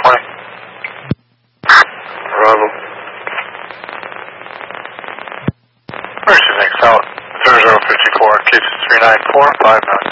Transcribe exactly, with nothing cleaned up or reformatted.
twenty. Bravo. First is next out. zero zero fifty-four, K two three nine four, five knots.